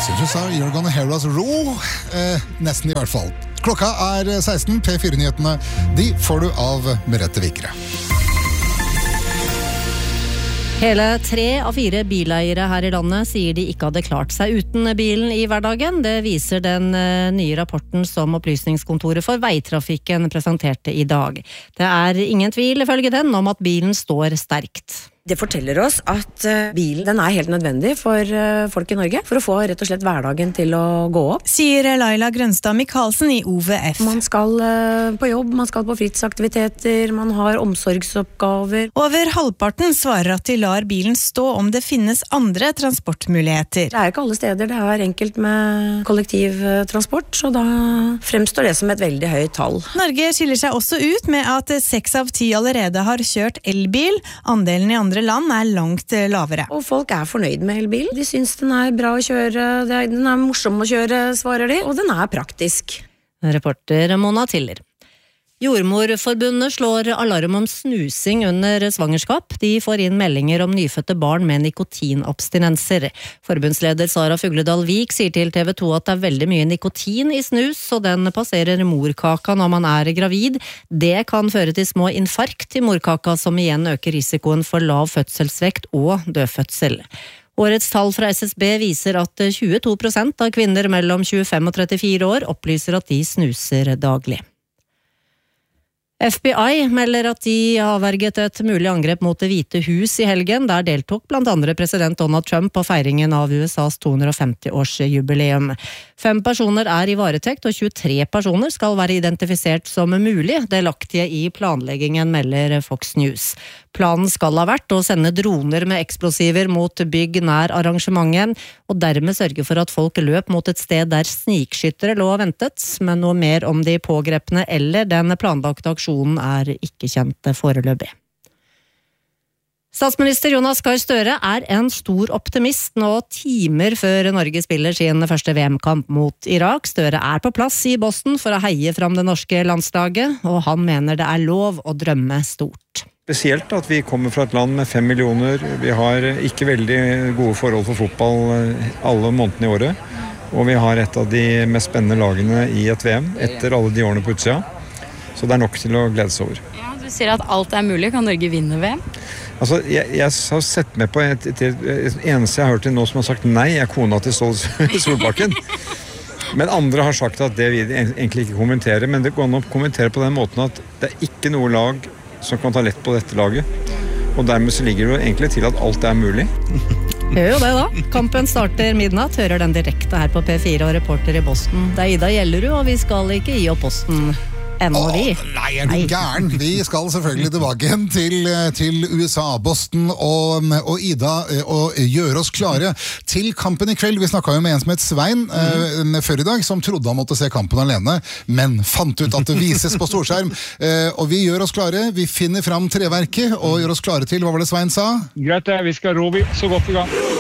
Synes du sa You're Gonna Hear Us Roar? Nesten i hvert fall. Klokka 16, P4-nyhetene. De får du av Merete Vikre. Hele 3 av 4 bileiere her i landet sier de ikke hadde klart seg uten bilen i hverdagen. Det viser den nye rapporten som Opplysningskontoret for Veitrafikken presenterte i dag. Det ingen tvil ifølge den om at bilen står sterkt. Det forteller oss at bilen den helt nødvendig for folk i Norge, for å få rett og slett hverdagen til å gå opp. Sier Laila Grønstad Michaelsen i OVF. Man skal på jobb, man skal på fritidsaktiviteter, man har omsorgsoppgaver. Over halvparten svarer at de lar bilen stå om det finnes andre transportmuligheter. Det ikke alle steder det enkelt med kollektivtransport, så da fremstår det som et veldig høyt tall. Norge skiller seg også ut med at 6 av 10 allerede har kjørt elbil. Andelen i andre land langt lavere. Og folk fornøyd med elbil. De synes den bra å kjøre, den morsom å kjøre, svarer de, og den praktisk. Reporter Mona Tiller. Jordmorforbundet slår alarm om snusing under svangerskap. De får inn meldinger om nyfødte barn med nikotinabstinenser. Forbundsleder Sara Fugledal-Vik sier til TV 2 at det veldig mye nikotin i snus, og den passerer morkaka når man gravid. Det kan føre til små infarkt i morkaka, som igjen øker risikoen for lav fødselsvekt og dødfødsel. Årets tall fra SSB viser at 22% av kvinner mellom 25 og 34 år opplyser at de snuser daglig. FBI melder at de avverget et mulig angrep mot Det hvite hus i helgen. Der deltok blant andre president Donald Trump på feiringen av USAs 250-årsjubileum. 5 personer i varetekt, og 23 personer skal være identifisert som mulig delaktige i planleggingen, melder Fox News. Planen skal ha vært å sende droner med eksplosiver mot bygg nær arrangementet, og dermed sørge for at folk løp mot et sted der snikskyttere lå og ventet, men noe mer om de pågrepne eller den planlagte aksjonen ikke kjent foreløpig. Statsminister Jonas Gahr Støre en stor optimist nå timer før Norge spiller sin første VM-kamp mot Irak. Støre på plass i Boston for å heie fram det norske landslaget, og han mener det lov å drømme stort. Spesielt at vi kommer fra et land med 5 millioner, vi har ikke veldig gode forhold for fotball alle månedene i året, og vi har et av de mest spennende lagene i et VM etter alle de årene på utsida. Så det nok til å glede seg over. Ja, du sier at alt mulig. Kan Norge vinne VM? Altså, jeg har sett med på et eneste jeg har hørt til nå som har sagt nei, kona til Solbakken. Men andre har sagt at det vil de egentlig ikke kommentere, men det går an å kommentere på den måten at det ikke noe lag som kan ta lett på dette laget. Og dermed så ligger det jo egentlig til at alt mulig. Gjør jo det da. Kampen starter midnatt, hører den direkte her på P4 og reporter i Boston. Det Ida Gjellerud, og vi skal ikke gi opp posten. Nei, du gæren? Vi skal selvfølgelig tilbake igjen til USA, Boston og Ida, og gjøre oss klare til kampen i kveld. Vi snakket jo med en som het Svein før i dag, som trodde han måtte se kampen alene, men fant ut at det vises på storskjerm. Og vi gjør oss klare, vi finner fram treverket og gjør oss klare til, hva var det Svein sa? Greit, vi skal ro så godt vi kan.